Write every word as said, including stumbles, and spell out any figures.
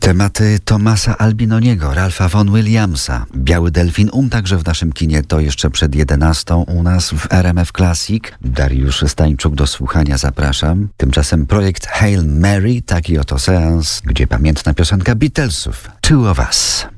Tematy Thomasa Albinoniego, Ralpha Vaughan Williamsa, Biały Delfin Um także w naszym kinie, to jeszcze przed jedenastą u nas w R M F Classic. Dariusz Stańczuk, do słuchania zapraszam. Tymczasem projekt Hail Mary, taki oto seans, gdzie pamiętna piosenka Beatlesów, Two of Us.